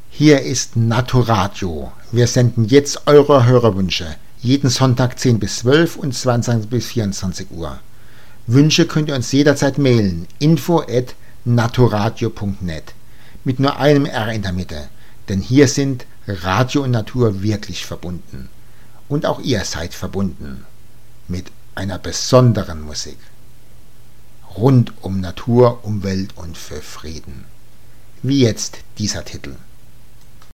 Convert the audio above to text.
Hier ist Naturadio. Wir senden jetzt eure Hörerwünsche. Jeden Sonntag 10 bis 12 und 22 bis 24 Uhr. Wünsche könnt ihr uns jederzeit mailen. info@naturadio.net mit nur einem R in der Mitte. Denn hier sind Radio und Natur wirklich verbunden. Und auch ihr seid verbunden. Mit einer besonderen Musik. Rund um Natur, Umwelt und für Frieden. Wie jetzt dieser Titel.